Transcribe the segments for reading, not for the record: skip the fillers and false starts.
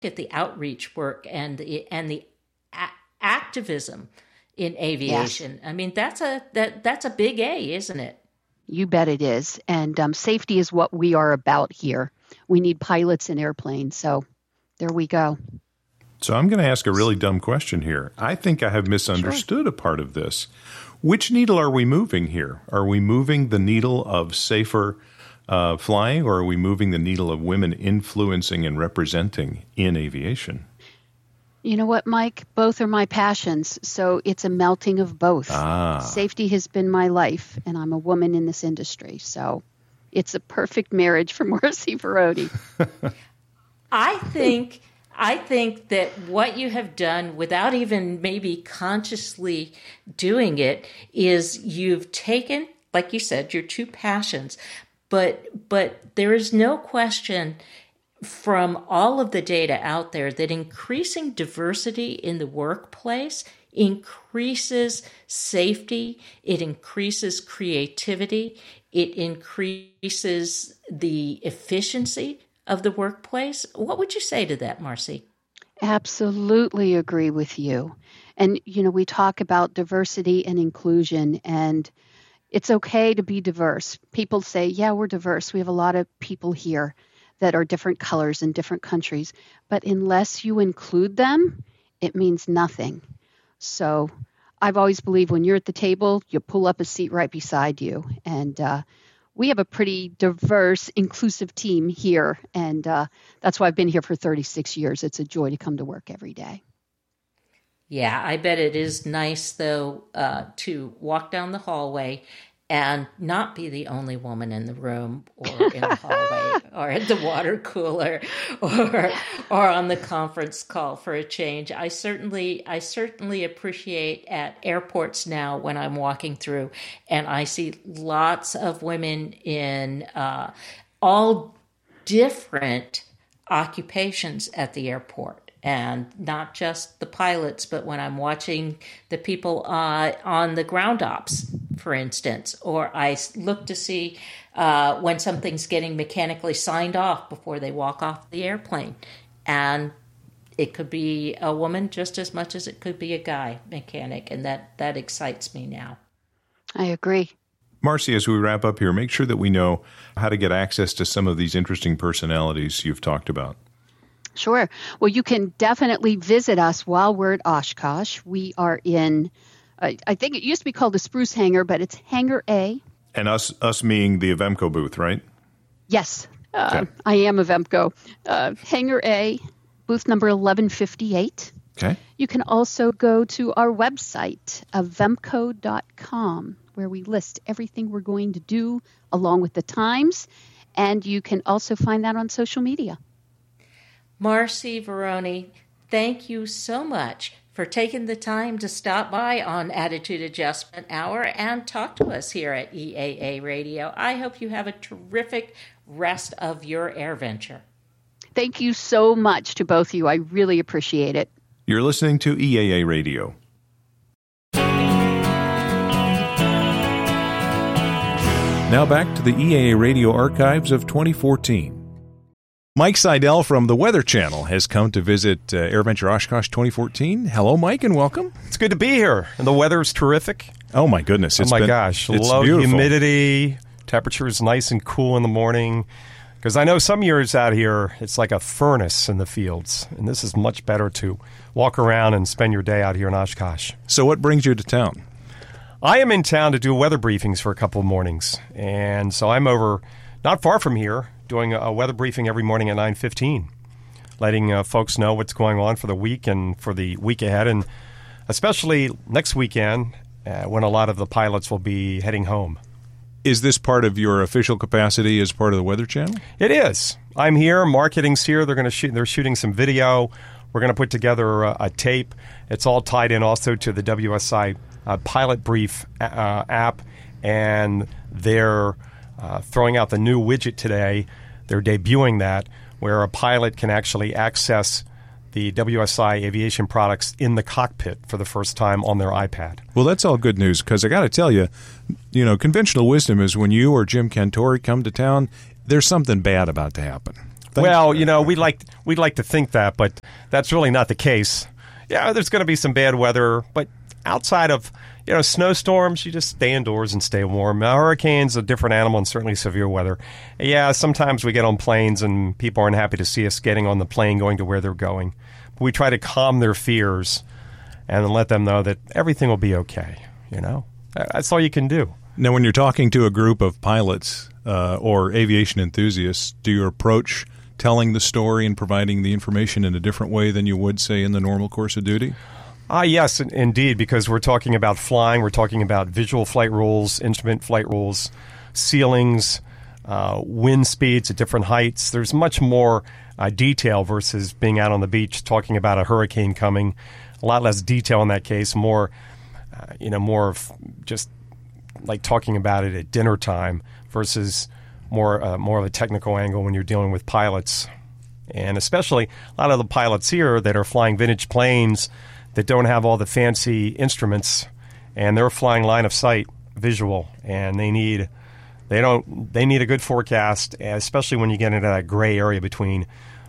at the outreach work and the activism in aviation. Yes. I mean, that's a big A, isn't it? You bet it is. And safety is what we are about here. We need pilots in airplanes. So there we go. So I'm going to ask a really dumb question here. I think I have misunderstood a part of this. Which needle are we moving here? Are we moving the needle of safer flying, or are we moving the needle of women influencing and representing in aviation? You know what, Mike? Both are my passions, so it's a melting of both. Safety has been my life, and I'm a woman in this industry, so it's a perfect marriage for Marcy Veroni. I think that what you have done, without even maybe consciously doing it, is you've taken, like you said, your two passions, but there is no question from all of the data out there that increasing diversity in the workplace increases safety, it increases creativity, it increases the efficiency of the workplace. What would you say to that, Marcy? Absolutely agree with you. And, we talk about diversity and inclusion, and it's okay to be diverse. People say, yeah, we're diverse. We have a lot of people here that are different colors in different countries. But unless you include them, it means nothing. So I've always believed when you're at the table, you pull up a seat right beside you. And we have a pretty diverse, inclusive team here. And that's why I've been here for 36 years. It's a joy to come to work every day. Yeah, I bet it is nice, though, to walk down the hallway and not be the only woman in the room or in the hallway or at the water cooler or on the conference call for a change. I certainly appreciate at airports now when I'm walking through and I see lots of women in all different occupations at the airport. And not just the pilots, but when I'm watching the people on the ground ops, for instance, or I look to see when something's getting mechanically signed off before they walk off the airplane. And it could be a woman just as much as it could be a guy mechanic, and that excites me now. I agree. Marcy, as we wrap up here, make sure that we know how to get access to some of these interesting personalities you've talked about. Sure. Well, you can definitely visit us while we're at Oshkosh. We are in, I think it used to be called the Spruce Hangar, but it's Hangar A. And us being the Avemco booth, right? Yes. Okay. I am Avemco. Hangar A, booth number 1158. Okay. You can also go to our website, avemco.com, where we list everything we're going to do along with the times. And you can also find that on social media. Marcy Veroni, thank you so much for taking the time to stop by on Attitude Adjustment Hour and talk to us here at EAA Radio. I hope you have a terrific rest of your air venture. Thank you so much to both of you. I really appreciate it. You're listening to EAA Radio. Now back to the EAA Radio archives of 2014. Mike Seidel from the Weather Channel has come to visit AirVenture Oshkosh 2014. Hello, Mike, and welcome. It's good to be here, and the weather's terrific. Oh, my goodness. It's low beautiful. Humidity, temperature is nice and cool in the morning. Because I know some years out here, it's like a furnace in the fields, and this is much better to walk around and spend your day out here in Oshkosh. So what brings you to town? I am in town to do weather briefings for a couple of mornings, and so I'm over not far from here, doing a weather briefing every morning at 9:15, letting folks know what's going on for the week and for the week ahead, and especially next weekend when a lot of the pilots will be heading home. Is this part of your official capacity as part of the Weather Channel? It is. I'm here. Marketing's here. They're shooting some video. We're going to put together a tape. It's all tied in also to the WSI Pilot Brief app, and they're throwing out the new widget today. They're debuting that, where a pilot can actually access the WSI aviation products in the cockpit for the first time on their iPad. Well, that's all good news, because I got to tell you, conventional wisdom is when you or Jim Cantori come to town, there's something bad about to happen. Well, we'd like to think that, but that's really not the case. Yeah, there's going to be some bad weather, but outside of snowstorms, you just stay indoors and stay warm. Now, hurricanes, a different animal, and certainly severe weather. Yeah, sometimes we get on planes and people aren't happy to see us getting on the plane going to where they're going. But we try to calm their fears and let them know that everything will be okay. That's all you can do. Now, when you're talking to a group of pilots or aviation enthusiasts, do you approach telling the story and providing the information in a different way than you would, say, in the normal course of duty? Yes, indeed, because we're talking about flying. We're talking about visual flight rules, instrument flight rules, ceilings, wind speeds at different heights. There's much more detail versus being out on the beach talking about a hurricane coming. A lot less detail in that case, more of just like talking about it at dinner time versus more of a technical angle when you're dealing with pilots. And especially a lot of the pilots here that are flying vintage planes that don't have all the fancy instruments, and they're flying line of sight visual, and they need a good forecast, especially when you get into that gray area between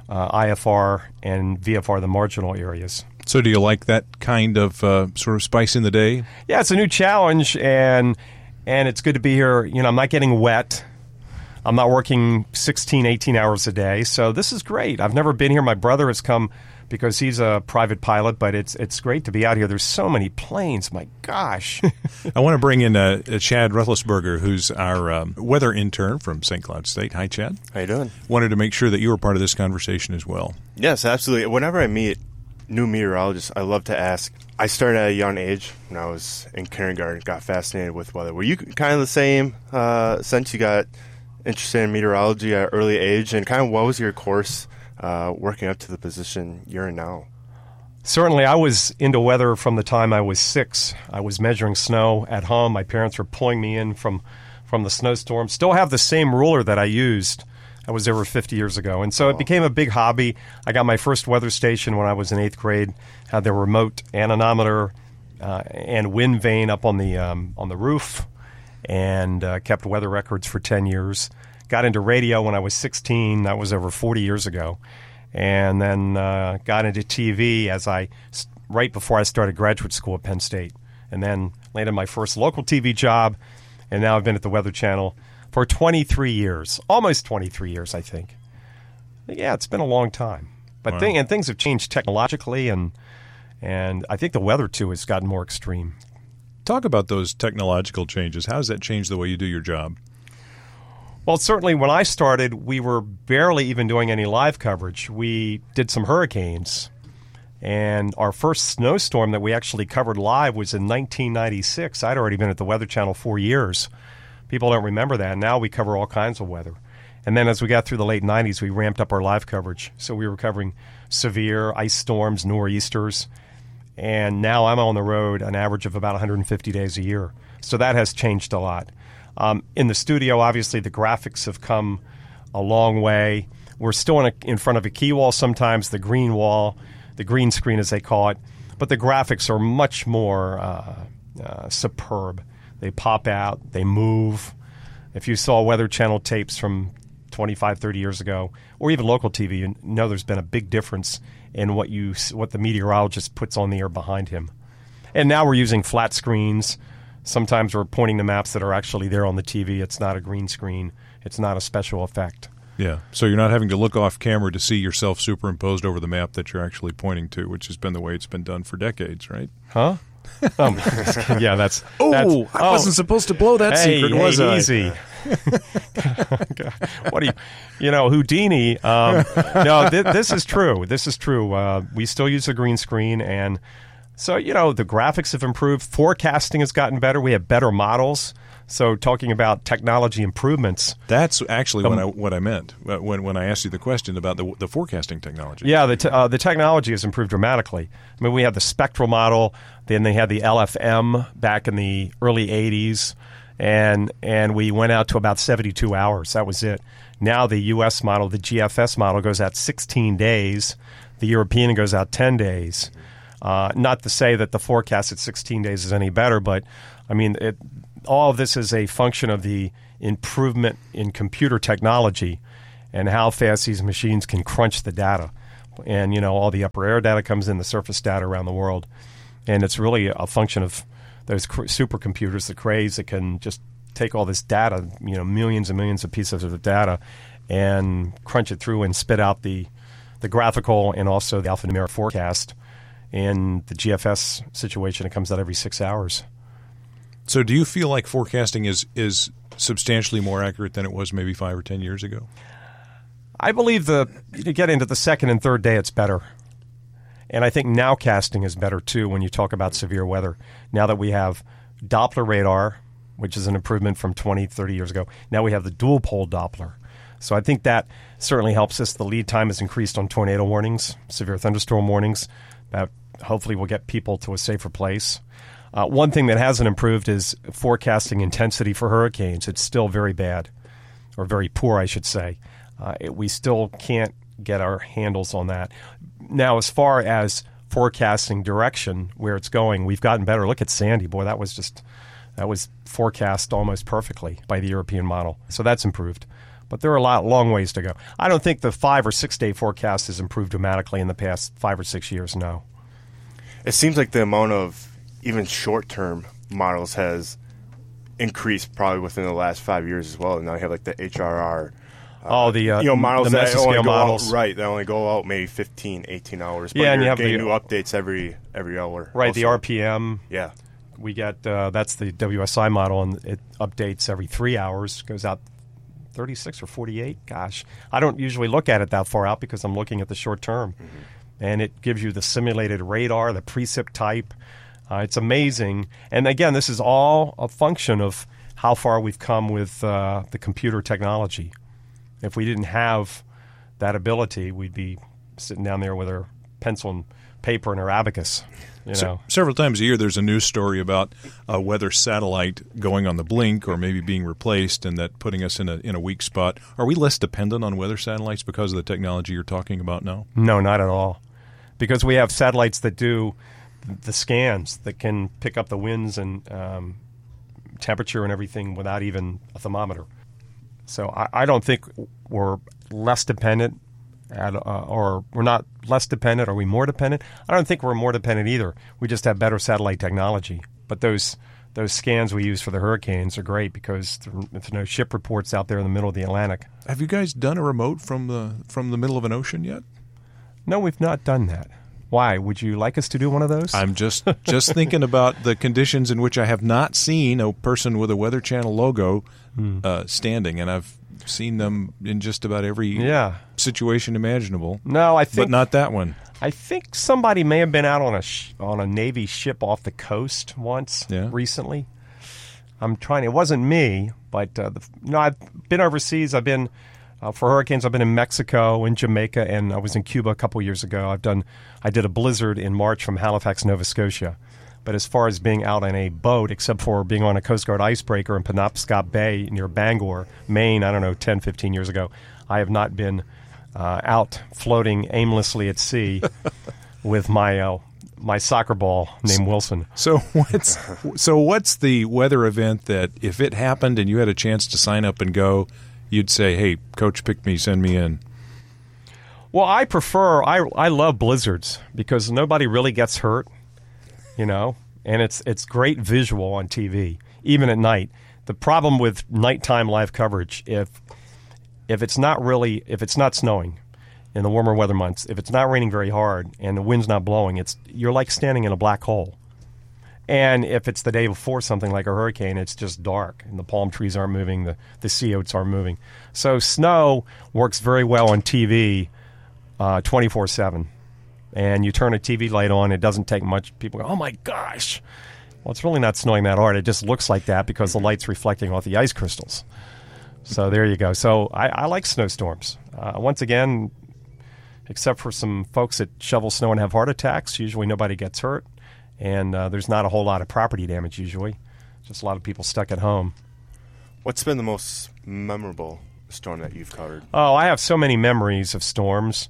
IFR and VFR, the marginal areas. So do you like that kind of sort of spice in the day? Yeah, it's a new challenge, and it's good to be here. I'm not getting wet. I'm not working 16, 18 hours a day, so this is great. I've never been here. My brother has come because he's a private pilot, but it's great to be out here. There's so many planes. My gosh. I want to bring in Chad Ruthlisberger, who's our weather intern from St. Cloud State. Hi, Chad. How you doing? Wanted to make sure that you were part of this conversation as well. Yes, absolutely. Whenever I meet new meteorologists, I love to ask. I started at a young age when I was in kindergarten, got fascinated with weather. Were you kind of the same since you got interested in meteorology at an early age? And kind of what was your course working up to the position you're in now? Certainly, I was into weather from the time I was 6. I was measuring snow at home. My parents were pulling me in from the snowstorm. Still have the same ruler that I used. That was over 50 years ago. And so it became a big hobby. I got my first weather station when I was in 8th grade. Had the remote anemometer and wind vane up on the roof, and kept weather records for 10 years. Got into radio when I was 16. That was over 40 years ago. And then got into TV right before I started graduate school at Penn State. And then landed my first local TV job. And now I've been at the Weather Channel for 23 years. Almost 23 years, I think. Yeah, it's been a long time. But Wow. Things have changed technologically, and I think the weather, too, has gotten more extreme. Talk about those technological changes. How does that change the way you do your job? Well, certainly when I started, we were barely even doing any live coverage. We did some hurricanes, and our first snowstorm that we actually covered live was in 1996. I'd already been at the Weather Channel 4 years. People don't remember that. Now we cover all kinds of weather. And then as we got through the late 90s, we ramped up our live coverage. So we were covering severe ice storms, nor'easters, and now I'm on the road an average of about 150 days a year. So that has changed a lot. In the studio, obviously, the graphics have come a long way. We're still in front of a key wall sometimes, the green wall, the green screen as they call it. But the graphics are much more superb. They pop out. They move. If you saw Weather Channel tapes from 25, 30 years ago, or even local TV, you know there's been a big difference in what the meteorologist puts on the air behind him. And now we're using flat screens. Sometimes we're pointing to maps that are actually there on the TV. It's not a green screen. It's not a special effect. Yeah. So you're not having to look off camera to see yourself superimposed over the map that you're actually pointing to, which has been the way it's been done for decades, right? Huh? Yeah, that's... I wasn't supposed to blow that secret, was I? Easy. What do Houdini? No, this is true. This is true. We still use a green screen, and so, the graphics have improved. Forecasting has gotten better. We have better models. So talking about technology improvements. That's actually what I meant when I asked you the question about the forecasting technology. Yeah, the technology has improved dramatically. I mean, we had the spectral model. Then they had the LFM back in the early 80s. And we went out to about 72 hours. That was it. Now the U.S. model, the GFS model, goes out 16 days. The European goes out 10 days. Not to say that the forecast at 16 days is any better, but, I mean, all of this is a function of the improvement in computer technology. and how fast these machines can crunch the data. And, all the upper air data comes in, the surface data around the world. And it's really a function of those supercomputers, the Crays, that can just take all this data, millions and millions of pieces of data, and crunch it through and spit out the graphical and also the alphanumeric forecast. In the GFS situation, it comes out every 6 hours. So do you feel like forecasting is substantially more accurate than it was maybe 5 or 10 years ago? I believe to get into the second and third day, it's better. And I think nowcasting is better, too, when you talk about severe weather. Now that we have Doppler radar, which is an improvement from 20, 30 years ago, now we have the dual-pole Doppler. So I think that certainly helps us. The lead time has increased on tornado warnings, severe thunderstorm warnings. That hopefully will get people to a safer place. One thing that hasn't improved is forecasting intensity for hurricanes. It's still very bad, or very poor, I should say. We still can't get our handles on that. Now, as far as forecasting direction, where it's going, we've gotten better. Look at Sandy. Boy, that was forecast almost perfectly by the European model. So that's improved. But there are long ways to go. I don't think the 5 or 6 day forecast has improved dramatically in the past 5 or 6 years, no. It seems like the amount of even short-term models has increased probably within the last 5 years as well. And now you have like the HRR. Models the that only mesoscale go models. out, right, they only go out maybe 15, 18 hours. But Yeah, and you have getting new updates every hour. Right, also. the RPM. Yeah. We get that's the WSI model, and it updates every 3 hours, goes out 36 or 48. Gosh, I don't usually look at it that far out because I'm looking at the short term. Mm-hmm. And it gives you the simulated radar, the precip type. It's amazing. And again, this is all a function of how far we've come with the computer technology. If we didn't have that ability, we'd be sitting down there with our pencil and paper and our abacus. Several times a year, there's a news story about a weather satellite going on the blink or maybe being replaced, and that putting us in a weak spot. Are we less dependent on weather satellites because of the technology you're talking about now? No, not at all. Because we have satellites that do the scans that can pick up the winds and temperature and everything without even a thermometer. So I don't think we're less dependent, or we're not less dependent. Are we more dependent? I don't think we're more dependent either. We just have better satellite technology. But those scans we use for the hurricanes are great because there's no ship reports out there in the middle of the Atlantic. Have you guys done a remote from the middle of an ocean yet? No, we've not done that. Why? Would you like us to do one of those? I'm just thinking about the conditions in which I have not seen a person with a Weather Channel logo standing, and I've seen them in just about every situation imaginable. No, I think, but not that one. I think somebody may have been out on a Navy ship off the coast once recently. It wasn't me, but I've been overseas. I've been for hurricanes. I've been in Mexico, in Jamaica, and I was in Cuba a couple years ago. I did a blizzard in March from Halifax, Nova Scotia. But as far as being out on a boat, except for being on a Coast Guard icebreaker in Penobscot Bay near Bangor, Maine, 10, 15 years ago, I have not been out floating aimlessly at sea with my soccer ball named Wilson. So what's the weather event that if it happened and you had a chance to sign up and go, you'd say, hey, coach, pick me, send me in? Well, I love blizzards because nobody really gets hurt. And it's great visual on TV, even at night. The problem with nighttime live coverage, if it's not snowing in the warmer weather months, if it's not raining very hard and the wind's not blowing, you're like standing in a black hole. And if it's the day before something like a hurricane, it's just dark and the palm trees aren't moving, the sea oats aren't moving. So snow works very well on TV 24/7. And you turn a TV light on, it doesn't take much. People go, oh, my gosh. Well, it's really not snowing that hard. It just looks like that because the light's reflecting off the ice crystals. So there you go. So I like snowstorms. Once again, except for some folks that shovel snow and have heart attacks, usually nobody gets hurt. And there's not a whole lot of property damage usually. Just a lot of people stuck at home. What's been the most memorable storm that you've covered? Oh, I have so many memories of storms.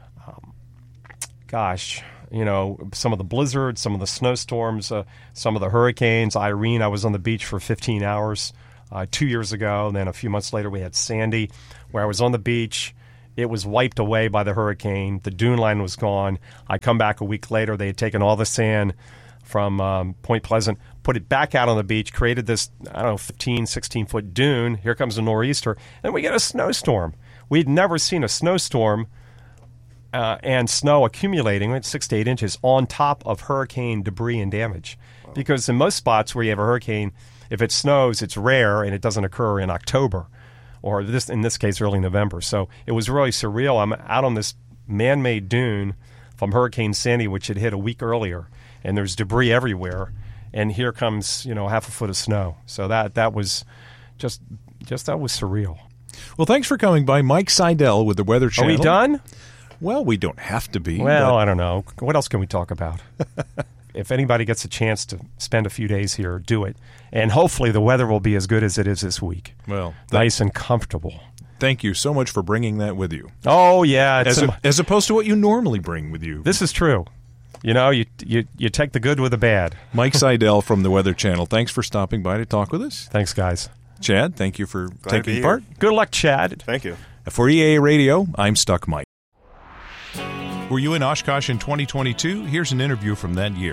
Gosh, some of the blizzards, some of the snowstorms, some of the hurricanes. Irene, I was on the beach for 15 hours 2 years ago. And then a few months later, we had Sandy, where I was on the beach. It was wiped away by the hurricane. The dune line was gone. I come back a week later. They had taken all the sand from Point Pleasant, put it back out on the beach, created this, 15, 16-foot dune. Here comes a nor'easter. And we get a snowstorm. We'd never seen a snowstorm and snow accumulating 6 to 8 inches on top of hurricane debris and damage. Wow. Because in most spots where you have a hurricane, if it snows, it's rare and it doesn't occur in October or in this case, early November. So it was really surreal. I'm out on this man-made dune from Hurricane Sandy, which had hit a week earlier, and there's debris everywhere. And here comes, half a foot of snow. So that was just that was surreal. Well, thanks for coming by. Mike Seidel with the Weather Channel. Are we done? Well, we don't have to be. Well, I don't know. What else can we talk about? If anybody gets a chance to spend a few days here, do it. And hopefully the weather will be as good as it is this week. Well, nice and comfortable. Thank you so much for bringing that with you. Oh, yeah. As opposed to what you normally bring with you. This is true. You take the good with the bad. Mike Seidel from the Weather Channel, thanks for stopping by to talk with us. Thanks, guys. Chad, thank you for taking part. Good luck, Chad. Thank you. For EAA Radio, I'm Stuck Mike. Were you in Oshkosh in 2022? Here's an interview from that year.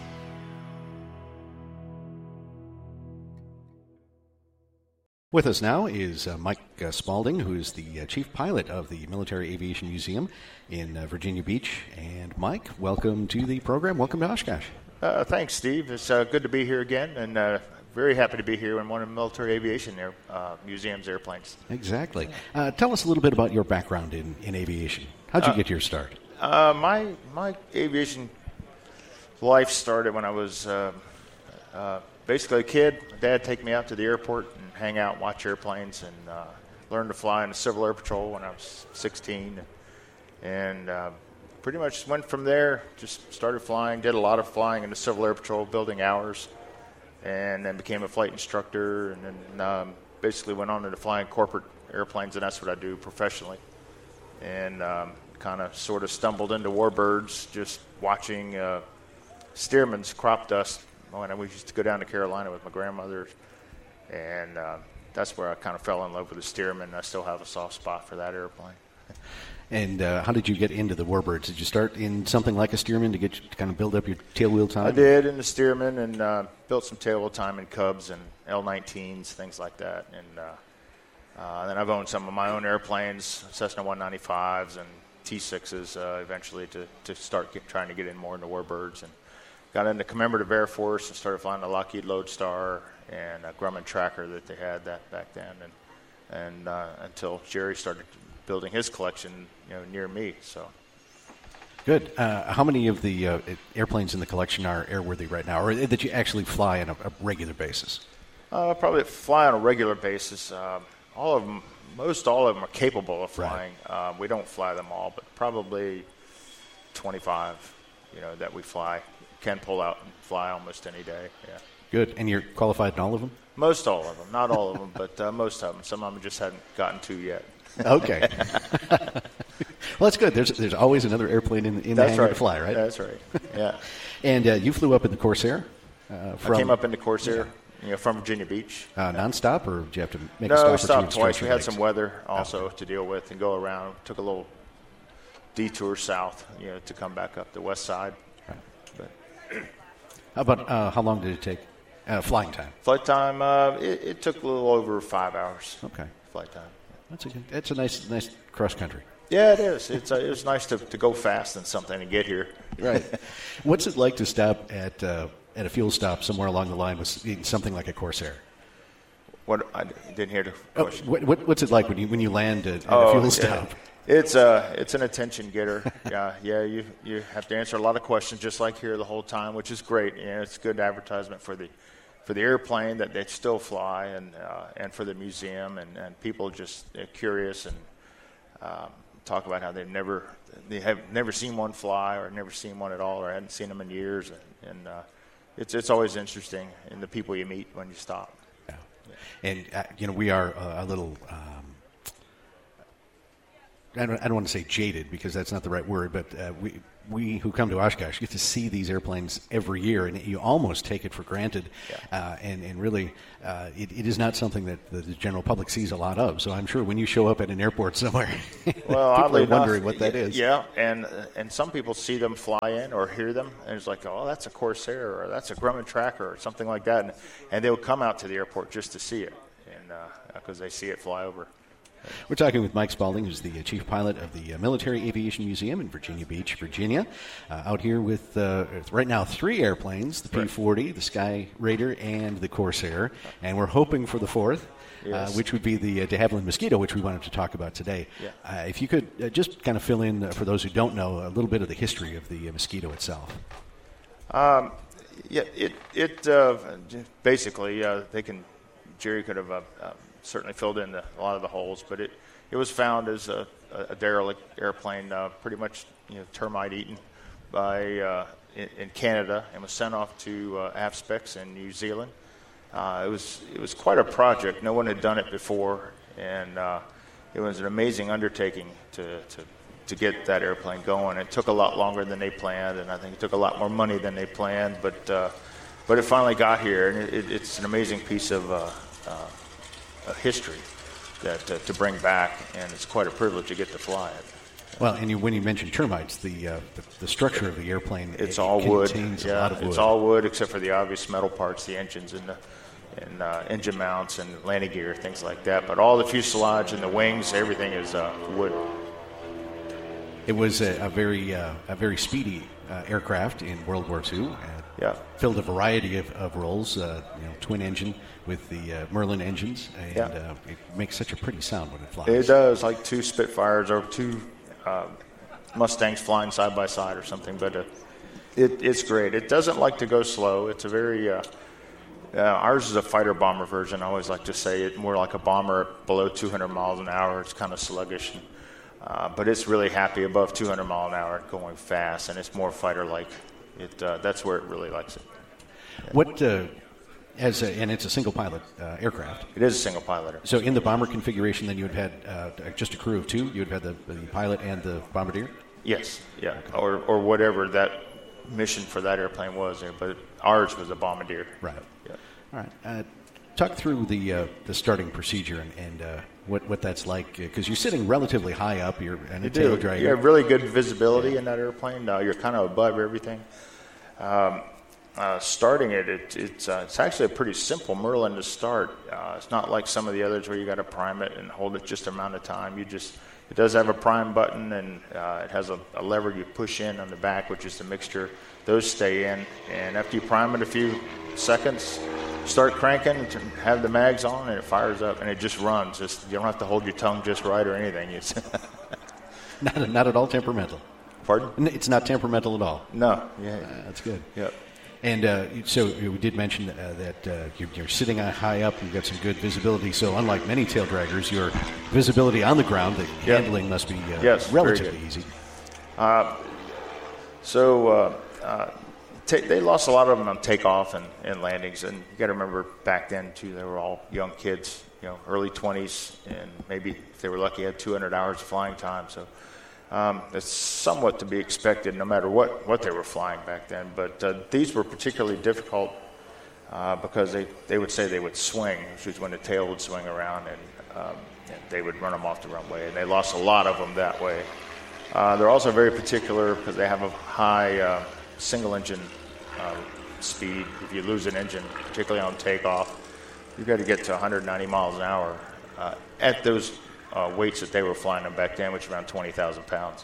With us now is Mike Spaulding, who is the chief pilot of the Military Aviation Museum in Virginia Beach. And Mike, welcome to the program. Welcome to Oshkosh. Thanks, Steve. It's good to be here again, and very happy to be here in one of the Military Aviation Museum's airplanes. Exactly. Tell us a little bit about your background in aviation. How'd you get your start? My aviation life started when I was basically a kid. My dad would take me out to the airport and hang out and watch airplanes, and learned to fly in the Civil Air Patrol when I was 16. And pretty much went from there, just started flying, did a lot of flying in the Civil Air Patrol, building hours, and then became a flight instructor, and then basically went on into flying corporate airplanes, and that's what I do professionally. And kind of sort of stumbled into warbirds, just watching Stearman's crop dust when we used to go down to Carolina with my grandmother, and that's where I kind of fell in love with the Stearman. I still have a soft spot for that airplane. And how did you get into the warbirds? Did you start in something like a Stearman to kind of build up your tailwheel time? I did in the Stearman, and built some tailwheel time in Cubs and L-19s, things like that. And then I've owned some of my own airplanes, Cessna 195s and T6s, eventually to start trying to get in more into warbirds. And got into Commemorative Air Force and started flying the Lockheed Lodestar and a Grumman Tracker that they had back then, and until Jerry started building his collection, near me. So good. How many of the airplanes in the collection are airworthy right now, or that you actually fly on a regular basis? Probably fly on a regular basis. Most all of them are capable of flying. Right. We don't fly them all, but probably 25, that we fly. Can pull out and fly almost any day. Yeah. Good. And you're qualified in all of them? Most all of them. Not all of them, but most of them. Some of them just hadn't gotten to yet. Okay. Well, that's good. There's always another airplane in the hangar to fly, right? That's right. Yeah. And you flew up in the Corsair? I came up in the Corsair, from Virginia Beach. Nonstop, or did you have to make a stop? No, we stopped twice. We had some weather also to deal with and go around. Took a little detour south, to come back up the west side. Right. How about how long did it take? Flying time? Flight time, it took a little over 5 hours. Okay. Flight time. That's a nice cross country. Yeah, it is. It was nice to go fast in something and get here. Right. What's it like to stop at a fuel stop somewhere along the line with something like a Corsair? What? I didn't hear the question. What's it like when you land at a fuel stop? It's an attention getter. Yeah. You have to answer a lot of questions, just like here the whole time, which is great. It's good advertisement for the airplane that they still fly, and for the museum, and people just curious and talk about how they have never seen one fly, or never seen one at all, or hadn't seen them in years, and it's always interesting in the people you meet when you stop. Yeah. And we are a little. I don't want to say jaded, because that's not the right word, but we who come to Oshkosh get to see these airplanes every year, and you almost take it for granted. And really, it is not something that the general public sees a lot of. So I'm sure when you show up at an airport somewhere, well, people are wondering what that is. Yeah, and some people see them fly in or hear them, and it's like, oh, that's a Corsair or that's a Grumman Tracker or something like that, and they'll come out to the airport just to see it, and because they see it fly over. We're talking with Mike Spaulding, who's the chief pilot of the Military Aviation Museum in Virginia Beach, Virginia. Out here with, right now, 3 airplanes, the P-40, the Sky Raider, and the Corsair. And we're hoping for the 4th, which would be the de Havilland Mosquito, which we wanted to talk about today. Yeah. If you could just kind of fill in, for those who don't know, a little bit of the history of the Mosquito itself. Basically, Jerry could have certainly filled in a lot of the holes, but it was found as a derelict airplane, pretty much termite eaten in Canada, and was sent off to AFSPEX in New Zealand. It was quite a project. No one had done it before, and it was an amazing undertaking to get that airplane going. It took a lot longer than they planned, and I think it took a lot more money than they planned, but it finally got here, and it's an amazing piece of history to bring back, and it's quite a privilege to get to fly it. Well, and when you mentioned termites, the structure of the airplane, it's all wood. A lot of wood. It's all wood except for the obvious metal parts, the engines and engine mounts and landing gear, things like that. But all the fuselage and the wings, everything is wood. It was a very speedy aircraft in World War II. Filled a variety of roles, twin engine with the Merlin engines, and it makes such a pretty sound when it flies. It does, like 2 Spitfires or 2 Mustangs flying side by side or something, but it's great. It doesn't like to go slow. It's a very ours is a fighter bomber version. I always like to say it more like a bomber below 200 miles an hour. It's kind of sluggish, but it's really happy above 200 mile an hour going fast, and it's more fighter-like. That's where it really likes it. What and it's a single pilot aircraft. It is a single pilot. So in the bomber configuration, then you would have had just a crew of 2. You would have had the pilot and the bombardier. Yes, yeah, or whatever that mission for that airplane was. But ours was a bombardier. Right. Yeah. All right. Talk through the starting procedure and what that's like, because you're sitting relatively high up. You're in a tail dragger. You have really good visibility in that airplane. You're kind of above everything. Starting it's actually a pretty simple Merlin to start. It's not like some of the others where you got to prime it and hold it just an amount of time. It does have a prime button, and it has a lever you push in on the back, which is the mixture. Those stay in, and after you prime it a few seconds, start cranking, have the mags on, and it fires up, and it just runs. You don't have to hold your tongue just right or anything. It's not at all temperamental. Pardon? It's not temperamental at all. No. Yeah. That's good. Yep. And so we did mention that you're sitting high up. You've got some good visibility. So unlike many tail draggers, your visibility on the ground, the handling must be relatively easy. They lost a lot of them on takeoff and landings. And you got to remember back then, too, they were all young kids, early 20s, and maybe if they were lucky, had 200 hours of flying time. So it's somewhat to be expected no matter what they were flying back then. But these were particularly difficult because they would say they would swing, which is when the tail would swing around, and they would run them off the runway. And they lost a lot of them that way. They're also very particular because they have a high single-engine speed. If you lose an engine, particularly on takeoff, you've got to get to 190 miles an hour at those weights that they were flying them back then, which is around 20,000 pounds.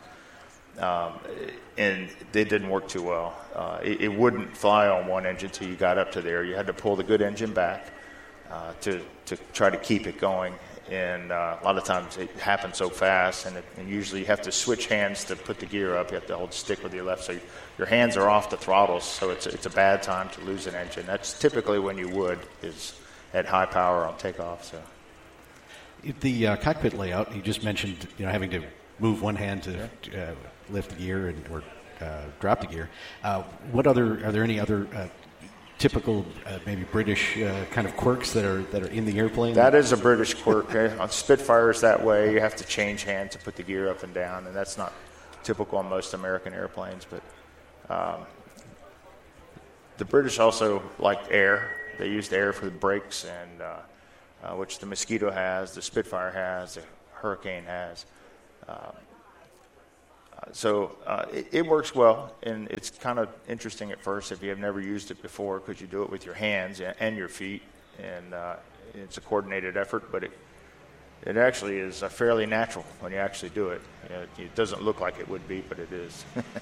And they didn't work too well. It wouldn't fly on one engine until you got up to there. You had to pull the good engine back to try to keep it going. And a lot of times it happens so fast, and usually you have to switch hands to put the gear up. You have to hold stick with your left, so your hands are off the throttles, so it's a bad time to lose an engine. That's typically when you would, is at high power on takeoff. So the cockpit layout, you just mentioned having to move one hand to lift the gear or drop the gear. Are there any other typical maybe British kind of quirks that are in the airplane? That is a British quirk. On Spitfires that way, you have to change hands to put the gear up and down, and that's not typical on most American airplanes. But the British also liked air. They used air for the brakes, and which the Mosquito has, the Spitfire has, the Hurricane has. So it works well, and it's kind of interesting at first if you have never used it before, because you do it with your hands and your feet, and it's a coordinated effort, but it actually is fairly natural when you actually do it. It doesn't look like it would be, but it is.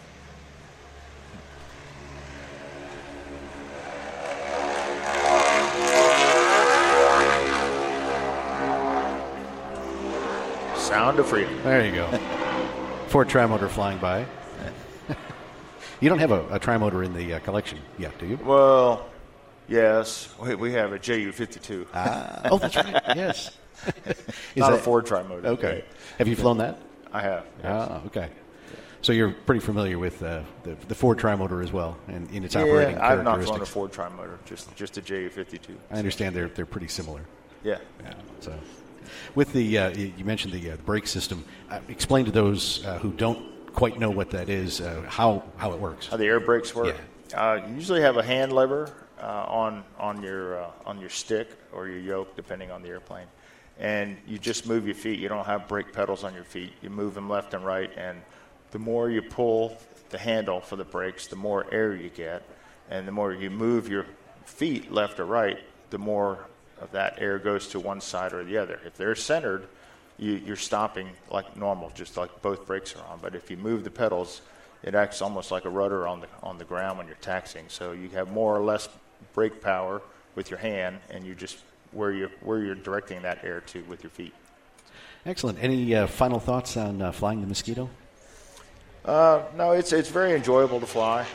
Sound of freedom. There you go. Ford Trimotor flying by. You don't have a Trimotor in the collection yet, do you? Well, yes. We have a Ju-52. Oh, that's right. Yes. Not a Ford Trimotor. Okay. Right. Have you flown that? I have. Yes. Okay. So you're pretty familiar with the Ford Trimotor as well, and in its operating characteristics. I've not flown a Ford Trimotor, just a Ju-52. I understand they're pretty similar. Yeah. So, with the you mentioned the brake system. Explain to those who don't quite know what that is how it works. How the air brakes work. Yeah. You usually have a hand lever on your stick or your yoke, depending on the airplane, and you just move your feet. You don't have brake pedals on your feet. You move them left and right, and the more you pull the handle for the brakes, the more air you get, and the more you move your feet left or right, the more of that air goes to one side or the other. If they're centered, you're stopping like normal, just like both brakes are on. But if you move the pedals, it acts almost like a rudder on the ground when you're taxiing. So you have more or less brake power with your hand, and you just where you're directing that air to with your feet. Excellent. Any final thoughts on flying the Mosquito? No, it's very enjoyable to fly.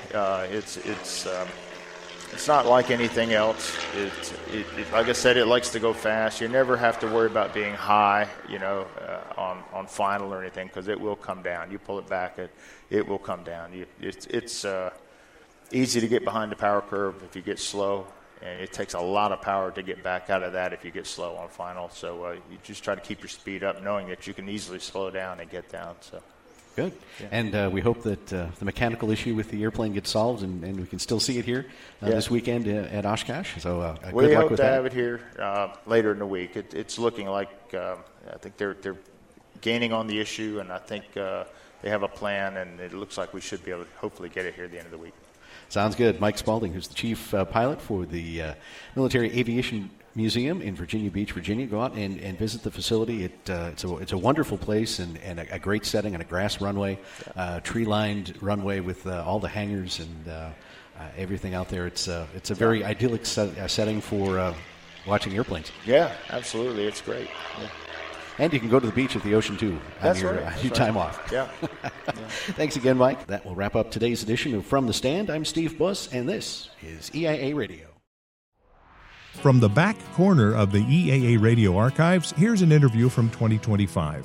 It's not like anything else. Like I said, it likes to go fast. You never have to worry about being high, on final or anything, because it will come down. You pull it back, it will come down. It's easy to get behind the power curve if you get slow, and it takes a lot of power to get back out of that if you get slow on final. So you just try to keep your speed up, knowing that you can easily slow down and get down. So. Good. Yeah. And we hope that the mechanical issue with the airplane gets solved, and we can still see it here this weekend at Oshkosh. So good luck with that. We hope to have it here later in the week. It's looking like I think they're gaining on the issue, and I think they have a plan, and it looks like we should be able to hopefully get it here at the end of the week. Sounds good. Mike Spalding, who's the chief pilot for the Military Aviation Museum in Virginia Beach, Virginia. Go out and visit the facility. It's a wonderful place and a great setting on a grass runway, tree-lined runway with all the hangars and everything out there. It's a very idyllic setting for watching airplanes. Yeah, absolutely. It's great. Yeah. And you can go to the beach at the ocean, too, on your time off. Yeah. Thanks again, Mike. That will wrap up today's edition of From the Stand. I'm Steve Buss, and this is EIA Radio. From the back corner of the EAA Radio archives, here's an interview from 2025.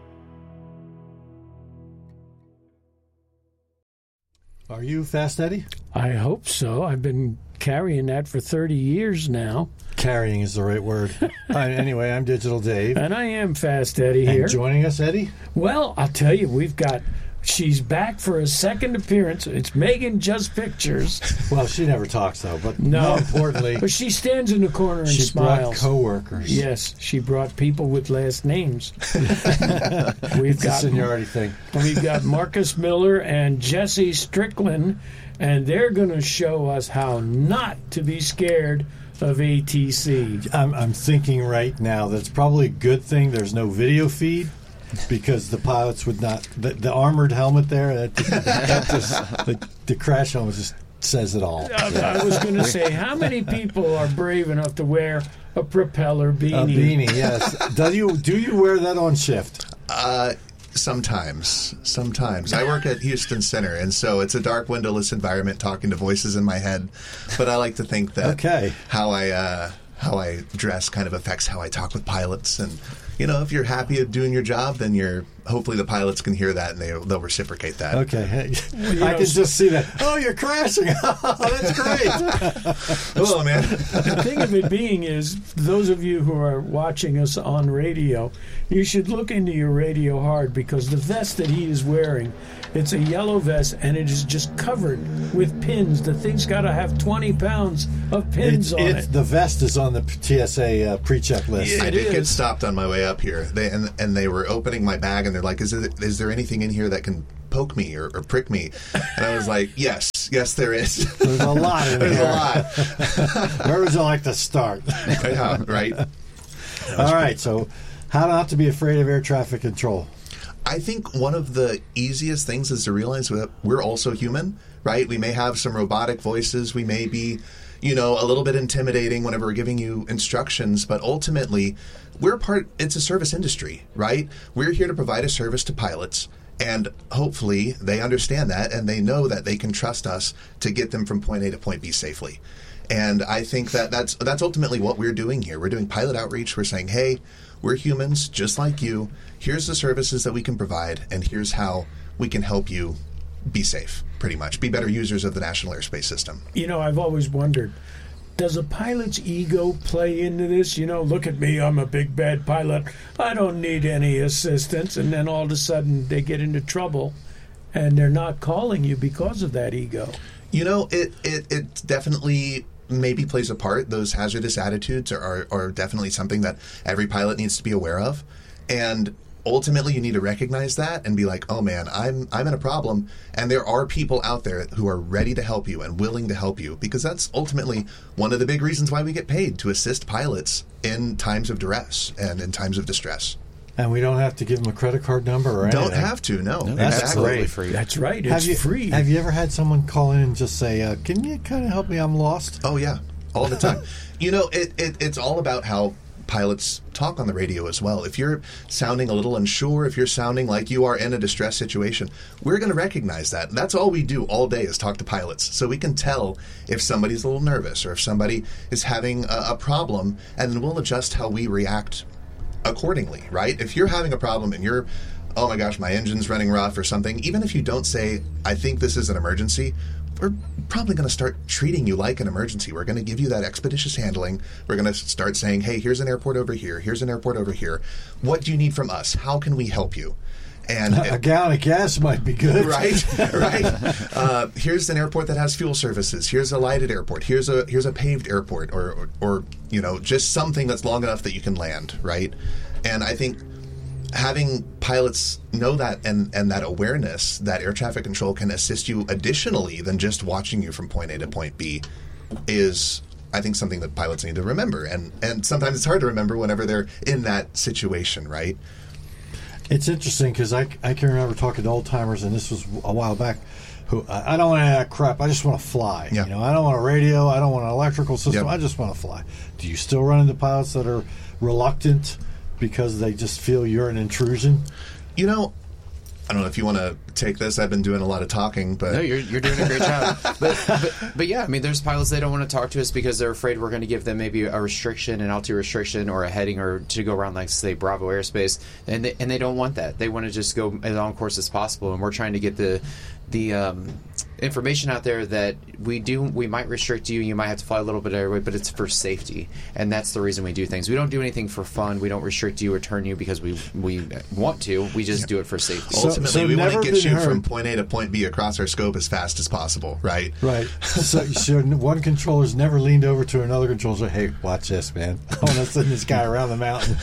Are you Fast Eddie? I hope so. I've been carrying that for 30 years now. Carrying is the right word. Anyway, I'm Digital Dave. And I am Fast Eddie here. And joining us, Eddie? Well, I'll tell you, she's back for a second appearance. It's Megan Just Pictures. Well, she never talks, though. But no. More importantly, but she stands in the corner and she smiles. She brought coworkers. Yes, she brought people with last names. It's a seniority thing. We've got Marcus Miller and Jesse Strickland, and they're going to show us how not to be scared of ATC. I'm thinking right now that's probably a good thing there's no video feed, because the pilots would not. The armored helmet there, the crash helmet just says it all. I was going to say, how many people are brave enough to wear a propeller beanie? A beanie, yes. Do you wear that on shift? Sometimes. I work at Houston Center, and so it's a dark, windowless environment, talking to voices in my head. But I like to think that how I dress kind of affects how I talk with pilots. And if you're happy at doing your job, then hopefully the pilots can hear that and they'll reciprocate that. Okay, I can just see that. Oh, you're crashing! Oh, that's great. Hello, man. The thing of it being is, those of you who are watching us on radio, you should look into your radio hard, because the vest that he is wearing It's a yellow vest, and it is just covered with pins. The thing's got to have 20 pounds of pins on it. The vest is on the TSA pre-check list. I did get stopped on my way up here. They were opening my bag, and they're like, is there anything in here that can poke me or prick me? And I was like, yes, there is. There's a lot in there. There's a lot. Where would you like to start? Yeah, right. All right, so how not to be afraid of air traffic control. I think one of the easiest things is to realize that we're also human, right? We may have some robotic voices. We may be, a little bit intimidating whenever we're giving you instructions, but ultimately, it's a service industry, right? We're here to provide a service to pilots, and hopefully they understand that, and they know that they can trust us to get them from point A to point B safely. And I think that's ultimately what we're doing here. We're doing pilot outreach. We're saying, hey, we're humans just like you. Here's the services that we can provide, and here's how we can help you be safe, pretty much. Be better users of the National Airspace System. I've always wondered, does a pilot's ego play into this? Look at me, I'm a big bad pilot. I don't need any assistance. And then all of a sudden they get into trouble, and they're not calling you because of that ego. It definitely maybe plays a part. Those hazardous attitudes are definitely something that every pilot needs to be aware of. And ultimately, you need to recognize that and be like, oh man, I'm in a problem. And there are people out there who are ready to help you and willing to help you, because that's ultimately one of the big reasons why we get paid, to assist pilots in times of duress and in times of distress. And we don't have to give them a credit card number or anything. Don't have to, no. That's absolutely free. That's right, it's free. Have you ever had someone call in and just say, can you kind of help me, I'm lost? Oh, yeah, all the time. It's all about how pilots talk on the radio as well. If you're sounding a little unsure, if you're sounding like you are in a distress situation, we're going to recognize that. That's all we do all day is talk to pilots. So we can tell if somebody's a little nervous or if somebody is having a problem, and then we'll adjust how we react accordingly, right? If you're having a problem and you're, oh my gosh, my engine's running rough or something, even if you don't say, I think this is an emergency, we're probably going to start treating you like an emergency. We're going to give you that expeditious handling. We're going to start saying, hey, here's an airport over here. Here's an airport over here. What do you need from us? How can we help you? And a gallon of gas might be good. Right. Here's an airport that has fuel services. Here's a lighted airport. Here's a paved airport, or just something that's long enough that you can land, right? And I think having pilots know that and that awareness that air traffic control can assist you additionally than just watching you from point A to point B is, I think, something that pilots need to remember. And sometimes it's hard to remember whenever they're in that situation, right? It's interesting because I can remember talking to old timers, and this was a while back, who I don't want any of that crap. I just want to fly. Yeah. I don't want a radio. I don't want an electrical system. Yep. I just want to fly. Do you still run into pilots that are reluctant because they just feel you're an intrusion? I don't know if you want to take this. I've been doing a lot of talking, but no, you're doing a great job. But yeah, I mean, there's pilots, they don't want to talk to us because they're afraid we're going to give them maybe a restriction, an altitude restriction, or a heading, or to go around, like, say, Bravo airspace, and they don't want that. They want to just go as on course as possible, and we're trying to get the information out there that we might restrict you. You might have to fly a little bit every way, but it's for safety, and that's the reason we do things. We don't do anything for fun. We don't restrict you or turn you because we want to. We just do it for safety. Ultimately, we want to get you from point A to point B across our scope as fast as possible, right? Right. So one controller's never leaned over to another controller and said, hey, watch this, man. I want to send this guy around the mountain.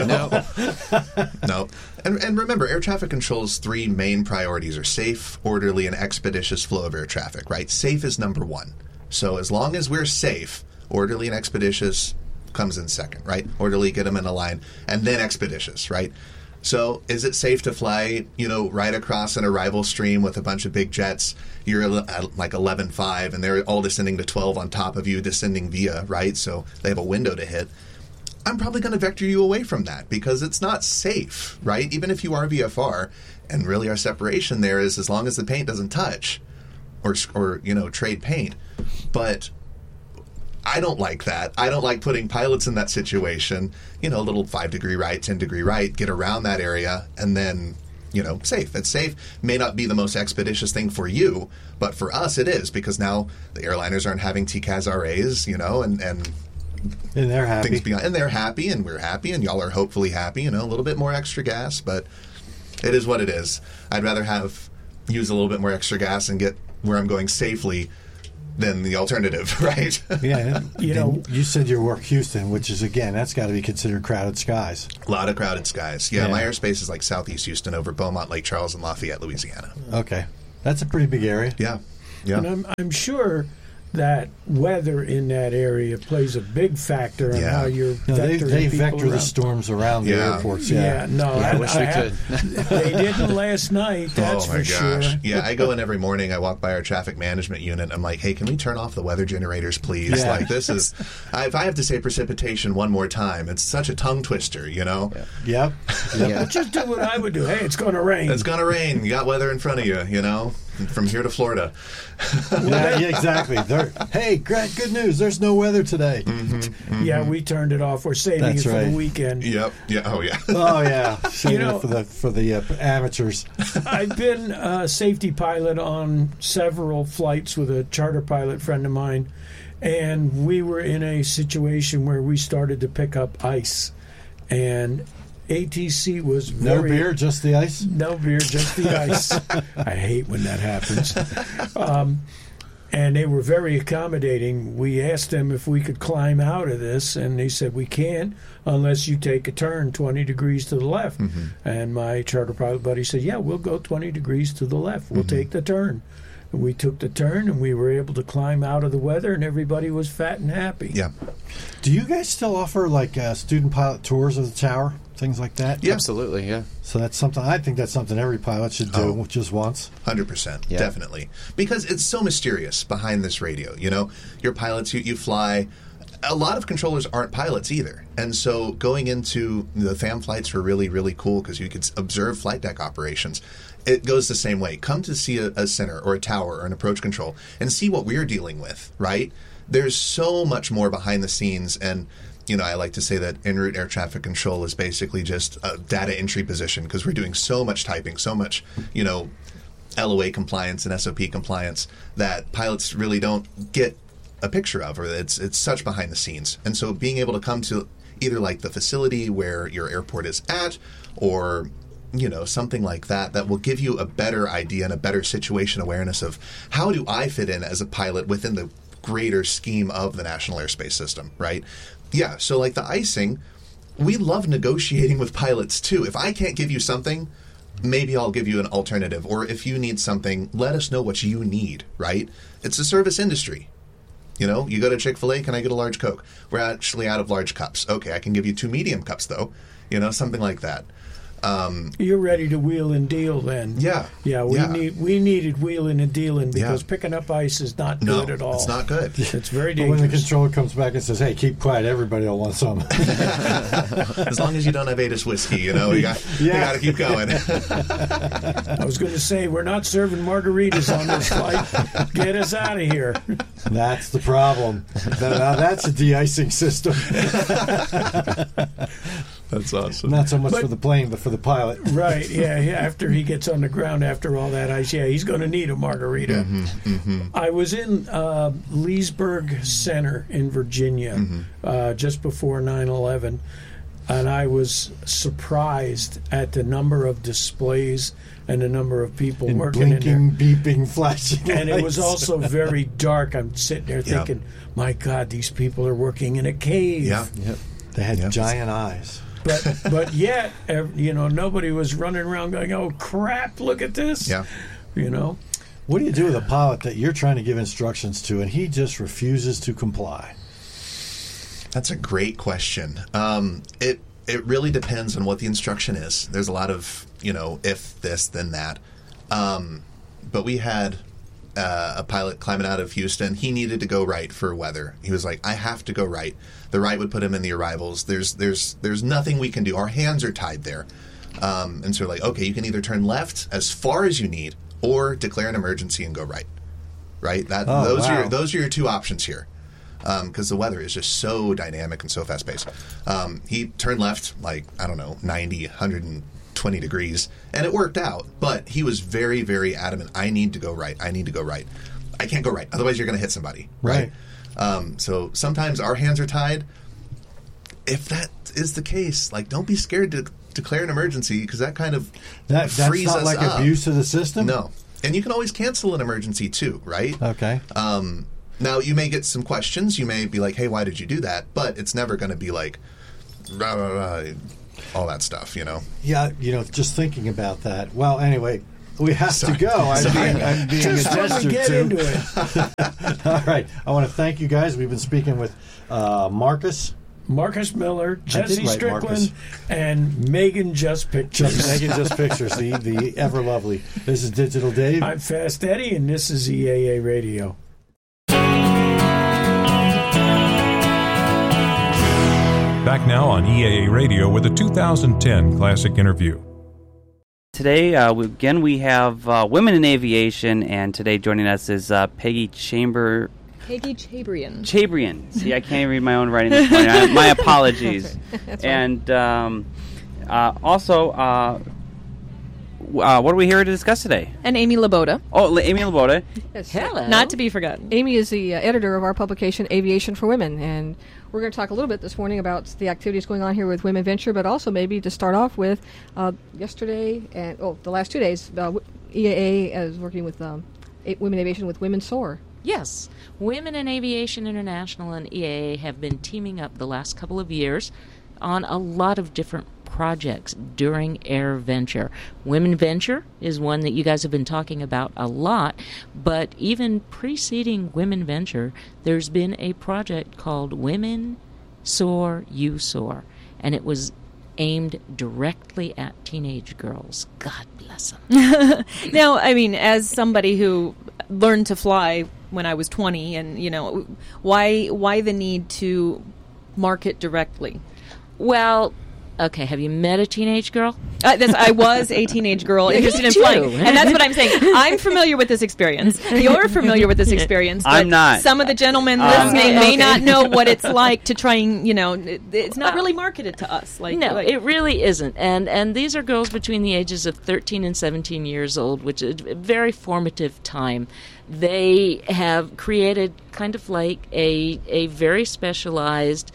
No. And remember, air traffic control's three main priorities are safe, orderly, and expeditious flow of air traffic, right? Safe is number one. So as long as we're safe, orderly and expeditious comes in second, right? Orderly, get them in a line, and then expeditious, right? So is it safe to fly, right across an arrival stream with a bunch of big jets? You're at like 11.5, and they're all descending to 12 on top of you, descending via, right? So they have a window to hit. I'm probably going to vector you away from that because it's not safe, right? Even if you are VFR, and really our separation there is as long as the paint doesn't touch or trade paint. But I don't like that. I don't like putting pilots in that situation, a little 5-degree right, 10-degree right, get around that area, and then, safe. It's safe. May not be the most expeditious thing for you, but for us it is, because now the airliners aren't having TCAS RAs, and they're happy. Things beyond, and they're happy, and we're happy, and y'all are hopefully happy. A little bit more extra gas, but it is what it is. I'd rather have use a little bit more extra gas and get where I'm going safely than the alternative, right? Yeah, you said you work Houston, which is, again, that's got to be considered crowded skies. A lot of crowded skies. Yeah, my airspace is like southeast Houston over Beaumont, Lake Charles, and Lafayette, Louisiana. Okay. That's a pretty big area. Yeah. And I'm sure that weather in that area plays a big factor on how you're vectoring they people vector around. the storms around the airports. I wish we could. They didn't last night, that's for sure. Yeah, I go in every morning, I walk by our traffic management unit, I'm like, hey, can we turn off the weather generators, please? Yeah. Like, this is, if I have to say precipitation one more time, it's such a tongue twister, you know? Yep. But just do what I would do. Hey, it's going to rain. It's going to rain. You got weather in front of you, you know? From here to Florida. Yeah, exactly. Hey, Grant, good news. There's no weather today. Yeah, we turned it off. We're saving it for the weekend. Yep. Yeah. Oh, yeah. Oh, yeah. Saving it for the amateurs. I've been a safety pilot on several flights with a charter pilot friend of mine, and we were in a situation where we started to pick up ice, and ATC was no beer, just the ice? No beer, just the ice. I hate when that happens. And they were very accommodating. We asked them if we could climb out of this, and they said, we can't unless you take a turn 20 degrees to the left. And my charter pilot buddy said, yeah, we'll go 20 degrees to the left. We'll take the turn. And we took the turn, and we were able to climb out of the weather, and everybody was fat and happy. Yeah. Do you guys still offer, like, student pilot tours of the tower? Things like that? Yeah. Absolutely, yeah. So that's something, I think that's something every pilot should do just once. 100%, definitely. Because it's so mysterious behind this radio, you know? Your pilots, you fly. A lot of controllers aren't pilots either. And so going into the FAM flights were really, really cool because you could observe flight deck operations. It goes the same way. Come to see a center or a tower or an approach control and see what we're dealing with, right? There's so much more behind the scenes, and you know, I like to say that en route air traffic control is basically just a data entry position because we're doing so much typing, so much, you know, LOA compliance and SOP compliance that pilots really don't get a picture of, or it's such behind the scenes. And so being able to come to either like the facility where your airport is at, or you know, something like that will give you a better idea and a better situation awareness of how do I fit in as a pilot within the greater scheme of the National Airspace System, right? Yeah, so like the icing, we love negotiating with pilots too. If I can't give you something, maybe I'll give you an alternative. Or if you need something, let us know what you need, right? It's a service industry. You know, you go to Chick-fil-A, can I get a large Coke? We're actually out of large cups. Okay, I can give you 2 medium cups though. You know, something like that. You're ready to wheel and deal then. Yeah. We needed wheeling and dealing because picking up ice is not good at all. It's not good. It's very But dangerous. when the controller comes back and says, hey, keep quiet, everybody will want some. As long as you don't have Atis whiskey, you know, you got to keep going. I was going to say, we're not serving margaritas on this flight. Get us out of here. That's the problem. Now that's a de-icing system. That's awesome. Not so much for the plane, but for the pilot. Right, yeah. After he gets on the ground after all that ice, he's going to need a margarita. I was in Leesburg Center in Virginia just before 9/11, and I was surprised at the number of displays and the number of people And working blinking, in there. beeping, flashing And it was lights. also very dark. I'm sitting there thinking, my God, these people are working in a cave. Yeah. They had giant eyes. But yet, you know, nobody was running around going, oh, crap, look at this. Yeah. You know? What do you do with a pilot that you're trying to give instructions to and he just refuses to comply? That's a great question. It really depends on what the instruction is. There's a lot of, you know, if this, then that. But we had a pilot climbing out of Houston. He needed to go right for weather. He was like, I have to go right. The right would put him in the arrivals. There's nothing we can do. Our hands are tied there. And so we're like, okay, you can either turn left as far as you need or declare an emergency and go right. Right? Those are your 2 options here. Because the weather is just so dynamic and so fast-paced. He turned left, like, I don't know, 90, 120 degrees, and it worked out. But he was very, very adamant, I need to go right. I need to go right. I can't go right. Otherwise, you're going to hit somebody. Right? So sometimes our hands are tied. If that is the case, like, don't be scared to declare an emergency, because that kind of That's frees not us like up. abuse of the system? No. And you can always cancel an emergency too, right? Okay. Now, you may get some questions. You may be like, hey, why did you do that? But it's never going to be like, rah, rah, rah, all that stuff, you know? Yeah, just thinking about that. Well, anyway, we have to go. I'm being Just a let gesture me get to. into it. All right. I want to thank you guys. We've been speaking with Marcus Miller, Jesse write Strickland, Marcus. and Megan Just Pictures. Megan Just Pictures, the ever lovely. This is Digital Dave. I'm Fast Eddie, and this is EAA Radio. Back now on EAA Radio with a 2010 Classic Interview. Today, we have Women in Aviation, and today joining us is Peggy Chabrian. See, I can't read my own writing this morning. My apologies. That's right. And also, what are we here to discuss today? And Amy Laboda. Oh, Amy Laboda. Yes. Hello. Not to be forgotten. Amy is the editor of our publication, Aviation for Women, and we're going to talk a little bit this morning about the activities going on here with Women Venture, but also maybe to start off with yesterday and the last 2 days, EAA is working with Women Aviation with Women Soar. Yes. Women in Aviation International and EAA have been teaming up the last couple of years on a lot of different projects during Air Venture. Women Venture is one that you guys have been talking about a lot, but even preceding Women Venture, there's been a project called Women Soar, You Soar, and it was aimed directly at teenage girls. God bless them. Now, I mean, as somebody who learned to fly when I was 20, and, why the need to market directly? Well, okay, have you met a teenage girl? I was a teenage girl interested in too. flying, and that's what I'm saying. I'm familiar with this experience. You're familiar with this experience. But I'm not. Some of the gentlemen listening may not know what it's like to try and, it's not really marketed to us. No, it really isn't. And these are girls between the ages of 13 and 17 years old, which is a very formative time. They have created kind of like a very specialized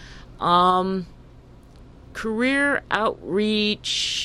career outreach,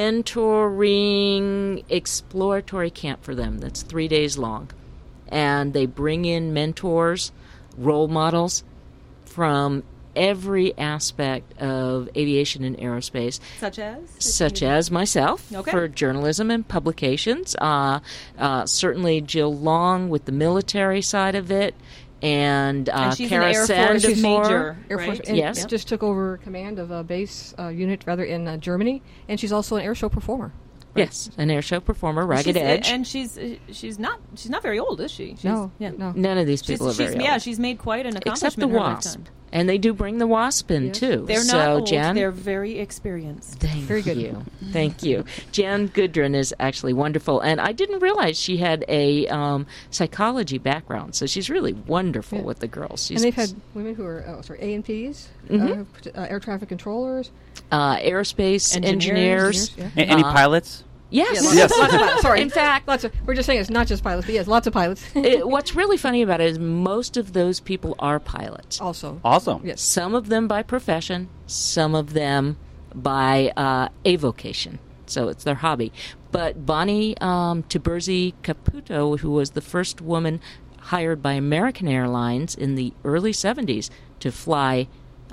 mentoring, exploratory camp for them that's 3 days long. And they bring in mentors, role models from every aspect of aviation and aerospace. Such as myself for journalism and publications. Certainly Jill Long with the military side of it. And she's Kara an Air Force Sandifer, Air Force, right? Yes, just took over command of a base unit in Germany, and she's also an air show performer. Right? Yes, an air show performer, Ragged Edge, and she's not very old, is she? No. None of these people are very old. Yeah, she's made quite an accomplishment. Except the Wasp, and they do bring the Wasp in too. They're not old. Jan, they're very experienced. Very good. Thank you. Jan Gudrun is actually wonderful, and I didn't realize she had a psychology background, so she's really wonderful with the girls. And they've had women who are A&Ps, air traffic controllers, aerospace engineers. Any pilots? Yes. Lots of pilots. Sorry. In fact, we're just saying it's not just pilots, but yes, lots of pilots. What's really funny about it is most of those people are pilots. Also. Awesome. Yes. Some of them by profession, some of them by avocation. So it's their hobby. But Bonnie Tiburzi Caputo, who was the first woman hired by American Airlines in the early 70s to fly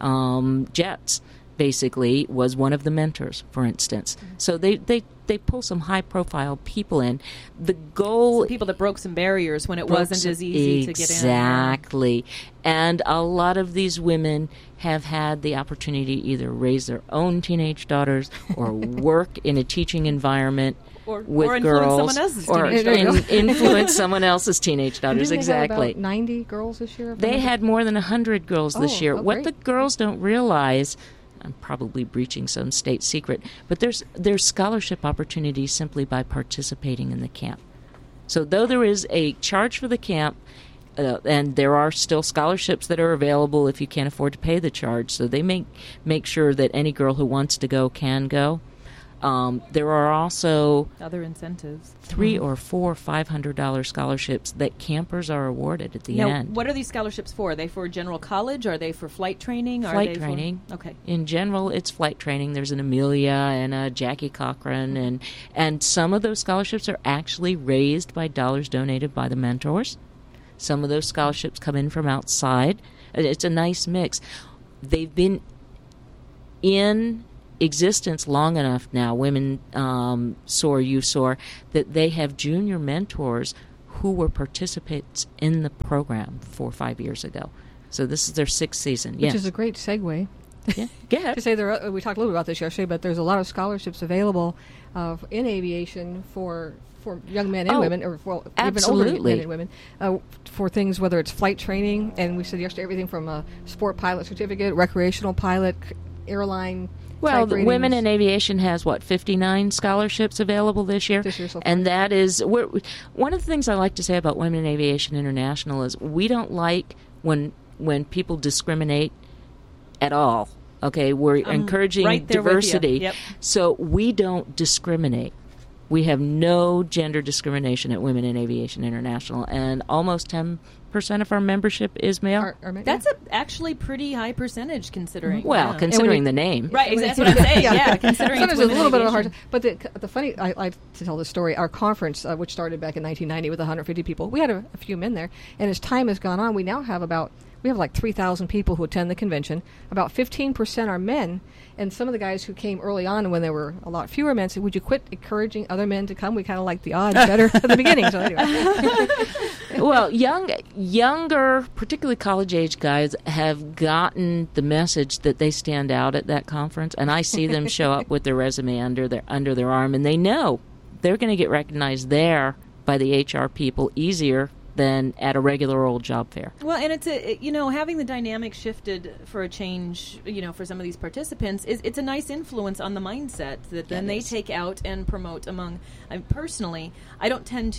jets, basically was one of the mentors, for instance. So they pull some high-profile people in. The goal... Some people that broke some barriers when it wasn't as easy to get in. Exactly. And a lot of these women have had the opportunity to either raise their own teenage daughters or work in a teaching environment with girls. Influence someone else's teenage daughters. Didn't they have exactly. about 90 girls this year? They had more than 100 girls this year. What the girls don't realize... I'm probably breaching some state secret, but there's scholarship opportunities simply by participating in the camp. So though there is a charge for the camp, and there are still scholarships that are available if you can't afford to pay the charge, so they make sure that any girl who wants to go can go. There are also other incentives, $300 or $400, $500 scholarships that campers are awarded at the end. What are these scholarships for? Are they for general college? Are they for flight training? Flight training. Okay. In general, it's flight training. There's an Amelia and a Jackie Cochran, and some of those scholarships are actually raised by dollars donated by the mentors. Some of those scholarships come in from outside. It's a nice mix. They've been in existence long enough now, Women Soar, You Soar, that they have junior mentors who were participants in the program 4 or 5 years ago. So this is their 6th season. Which is a great segue. Yeah. To say we talked a little bit about this yesterday, but there's a lot of scholarships available in aviation for young men and women, or for even older men and women, for things, whether it's flight training, and we said yesterday everything from a sport pilot certificate, recreational pilot, airline. Well, the Women in Aviation has, 59 scholarships available this year? So far. And that is, one of the things I like to say about Women in Aviation International is we don't like when people discriminate at all. Okay, we're encouraging diversity. Yep. So we don't discriminate. We have no gender discrimination at Women in Aviation International, and almost 10% of our membership is male. That's actually pretty high percentage considering. Well, considering the name. Right, that's what I'm saying. Yeah, considering sometimes it's a little bit of a hard. But the funny, I like to tell this story. Our conference, which started back in 1990 with 150 people, we had a few men there, and as time has gone on, we now have like 3,000 people who attend the convention. About 15% are men, and some of the guys who came early on when there were a lot fewer men said, "Would you quit encouraging other men to come? We kind of like the odds better at the beginning." So anyway. Well, younger, particularly college-age guys have gotten the message that they stand out at that conference, and I see them show up with their resume under their arm, and they know they're going to get recognized there by the HR people easier than at a regular old job fair. Well, and it's having the dynamic shifted for a change, for some of these participants, it's a nice influence on the mindset that then they take out and promote among. Personally, I don't tend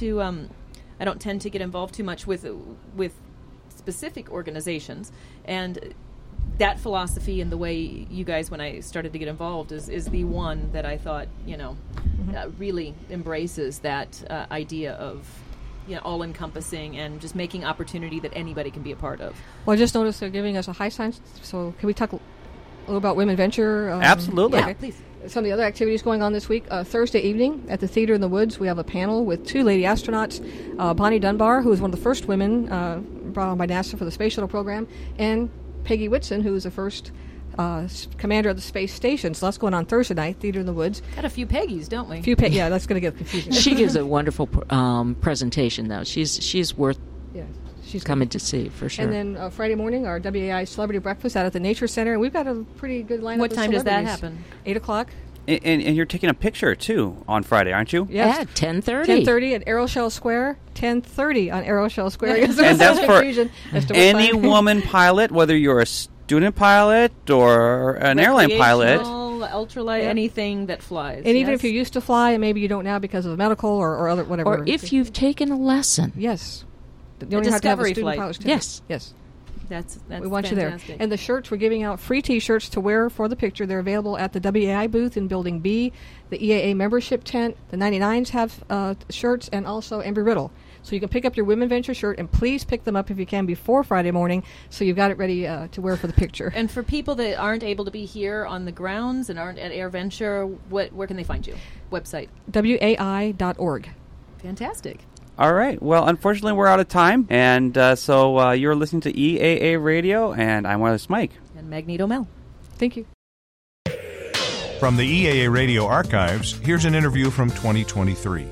to get involved too much with specific organizations, and that philosophy and the way you guys, when I started to get involved, is the one that I thought really embraces that idea of all-encompassing and just making opportunity that anybody can be a part of. Well, I just noticed they're giving us a high sign, so can we talk a little about Women Venture? Absolutely. Yeah, please. Some of the other activities going on this week. Thursday evening at the Theater in the Woods, we have a panel with 2 lady astronauts, Bonnie Dunbar, who is one of the first women brought on by NASA for the Space Shuttle program, and Peggy Whitson, who is the first commander of the space station. So that's going on Thursday night, Theater in the Woods. Got a few Peggies, don't we? Yeah, that's going to get confusing. She gives a wonderful presentation, though. She's worth coming to see, for sure. And then Friday morning, our WAI Celebrity Breakfast out at the Nature Center. And we've got a pretty good lineup. What time does that happen? 8 o'clock. And you're taking a picture, too, on Friday, aren't you? Yes. Yeah, 10:30. 10:30 at Aeroshell Square. 10:30 on Aeroshell Square. And that's for any woman pilot, whether you're a student pilot or an airline pilot. Ultralight, anything that flies. And even if you used to fly and maybe you don't now because of medical or other whatever. Or if you've taken a lesson. Yes. You only have to have a student pilot. Yes. That's we want fantastic. you there. And the shirts, we're giving out free T-shirts to wear for the picture. They're available at the WAI booth in Building B, the EAA membership tent. The 99s have shirts, and also Embry-Riddle. So you can pick up your Women Venture shirt, and please pick them up if you can before Friday morning, so you've got it ready to wear for the picture. And for people that aren't able to be here on the grounds and aren't at AirVenture, where can they find you? Website? WAI.org. Fantastic. All right. Well, unfortunately, we're out of time. And so you're listening to EAA Radio, and I'm Wireless Mike. And Magneto Mel. Thank you. From the EAA Radio archives, here's an interview from 2023.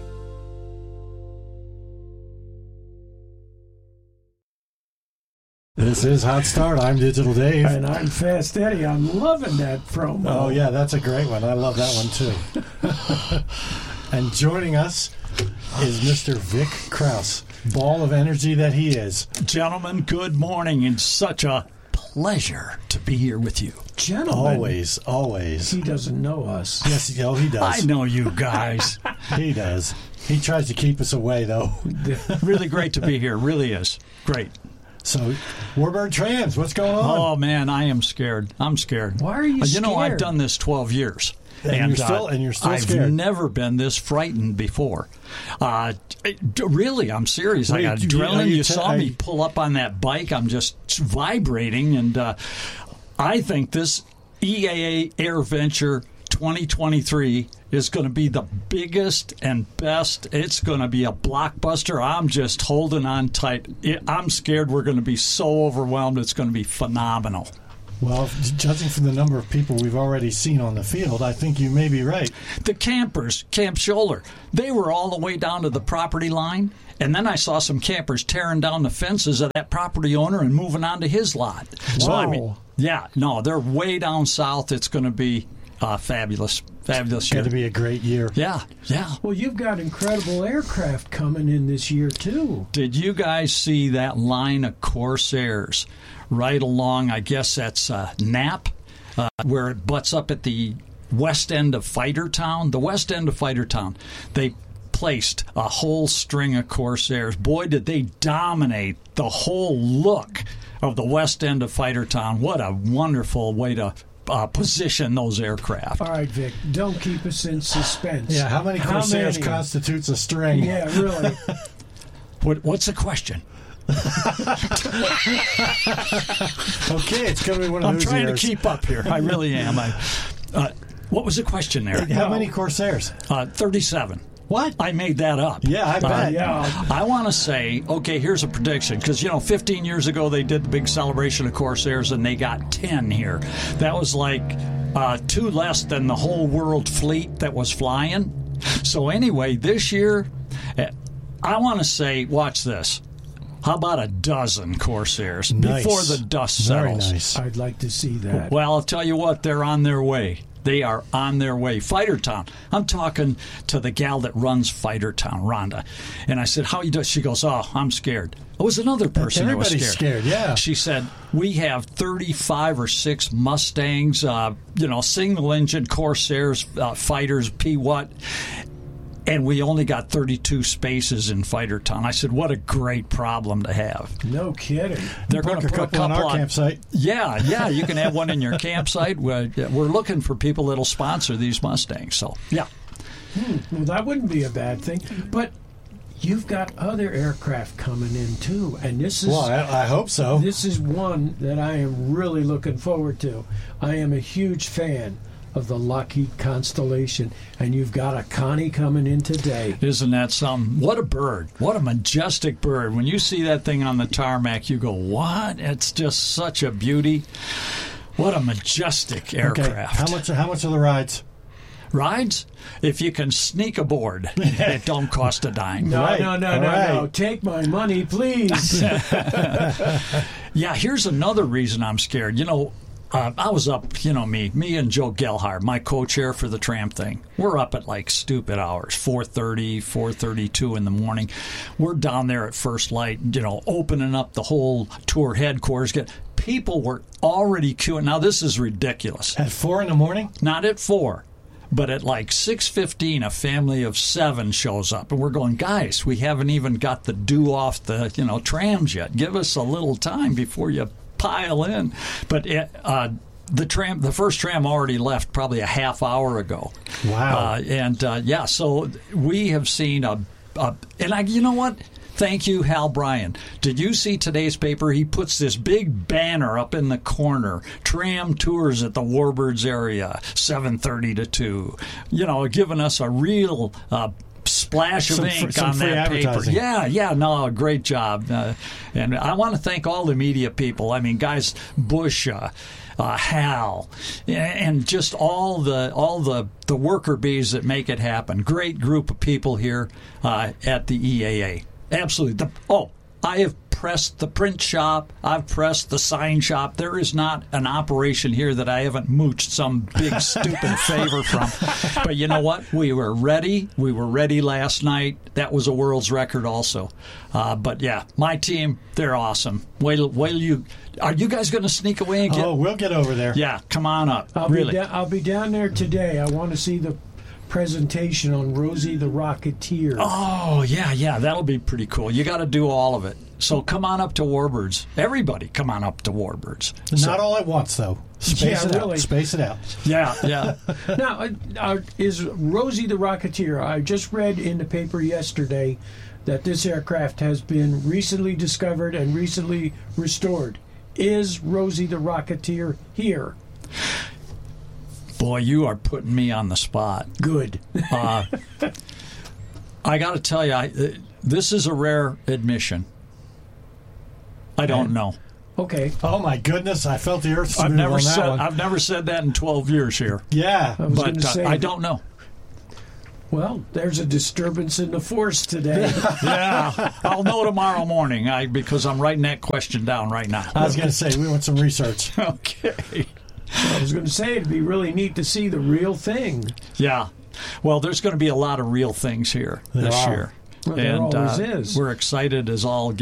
This is Hot Start. I'm Digital Dave. And I'm Fast Eddie. I'm loving that promo. Oh, yeah, that's a great one. I love that one, too. And joining us is Mr. Vic Krause, ball of energy that he is. Gentlemen, good morning, and such a pleasure to be here with you. Gentlemen. Always. He doesn't know us. Yes, he does. I know you guys. He does. He tries to keep us away, though. Really great to be here. Really is. Great. So, Warbird Trams, what's going on? Oh, man, I am scared. I'm scared. Why are you scared? I've done this 12 years. And you're still I've scared. never been this frightened before. Really, I'm serious. I got adrenaline. You saw me pull up on that bike. I'm just vibrating. And I think this EAA AirVenture 2023 is going to be the biggest and best. It's going to be a blockbuster. I'm just holding on tight. I'm scared we're going to be so overwhelmed. It's going to be phenomenal. Well, judging from the number of people we've already seen on the field, I think you may be right. The campers, Camp Scholler, they were all the way down to the property line, and then I saw some campers tearing down the fences of that property owner and moving onto his lot. Whoa. So, I mean, they're way down south. It's going to be fabulous year. It's going to be a great year. Yeah. Well, you've got incredible aircraft coming in this year, too. Did you guys see that line of Corsairs right along, I guess that's Knapp, where it butts up at the west end of Fighter Town? The west end of Fighter Town. They placed a whole string of Corsairs. Boy, did they dominate the whole look of the west end of Fighter Town. What a wonderful way to position those aircraft. All right, Vic, don't keep us in suspense. Yeah, how many Corsairs constitutes a string? Yeah, really. What's the question? Okay, it's going to be one of I'm those trying years. to keep up here. I really am. What was the question there? How many Corsairs? 37. What? I made that up. Yeah, I bet. I want to say, okay, here's a prediction. Because, 15 years ago they did the big celebration of Corsairs and they got 10 here. That was like 2 less than the whole world fleet that was flying. So anyway, this year, I want to say, watch this. How about a dozen Corsairs before the dust settles? Very nice. I'd like to see that. Well, I'll tell you what, they're on their way. They are on their way. Fighter Town. I'm talking to the gal that runs Fighter Town, Rhonda. And I said, how you doing? She goes, oh, I'm scared. It was another person that was scared. Everybody's scared, yeah. She said, we have 35 or 6 Mustangs, single-engine Corsairs, fighters, P-what. And we only got 32 spaces in Fighter Town. I said, what a great problem to have. No kidding. They're going to put a couple on our campsite. Yeah, you can have one in your campsite. We're looking for people that'll sponsor these Mustangs. So, yeah. Well, that wouldn't be a bad thing. But you've got other aircraft coming in, too. And this is... Well, I hope so. This is one that I am really looking forward to. I am a huge fan of the Lockheed Constellation, and you've got a Connie coming in today. Isn't that something? What a bird. What a majestic bird. When you see that thing on the tarmac, you go, what? It's just such a beauty. What a majestic aircraft. Okay. How much are the rides? Rides? If you can sneak aboard, it don't cost a dime. No. Take my money, please. Yeah, here's another reason I'm scared. I was up, me and Joe Gelhard, my co-chair for the tram thing. We're up at like stupid hours, 4:30, 4:32 in the morning. We're down there at first light, opening up the whole tour headquarters. People were already queuing. Now, this is ridiculous. At 4 in the morning? Not at 4. But at like 6:15, a family of 7 shows up. And we're going, guys, we haven't even got the dew off the, trams yet. Give us a little time before you pile in. But the first tram already left probably a half hour ago. Wow. So we have seen you know what? Thank you, Hal Bryan. Did you see today's paper? He puts this big banner up in the corner. Tram tours at the Warbirds area, 7:30 to 2. Giving us a real splash of ink on that paper. Yeah, no, great job. And I want to thank all the media people. I mean, guys, Bush, Hal, and just all the worker bees that make it happen. Great group of people here at the EAA. Absolutely. I have pressed the print shop. I've pressed the sign shop. There is not an operation here that I haven't mooched some big, stupid favor from. But you know what? We were ready. We were ready last night. That was a world's record also. But, yeah, my team, they're awesome. Are you guys going to sneak away and get... Oh, we'll get over there. Yeah, come on up. I'll be down there today. I want to see the presentation on Rosie the Rocketeer. Oh, yeah, that'll be pretty cool. You got to do all of it. So come on up to Warbirds. Everybody come on up to Warbirds. Not all at once, though. Space it out. Space it out. Yeah. Now, is Rosie the Rocketeer, I just read in the paper yesterday that this aircraft has been recently discovered and recently restored. Is Rosie the Rocketeer here? Boy, you are putting me on the spot. Good. I got to tell you, this is a rare admission. I don't know. Okay. Oh my goodness! I felt the earth. I've never said that in 12 years here. Yeah, but I don't know. Well, there's a disturbance in the force today. Yeah, I'll know tomorrow morning because I'm writing that question down right now. I was going to say we want some research. Okay. I was going to say it'd be really neat to see the real thing. Yeah. Well, there's going to be a lot of real things here this year. Well, there always is. We're excited as all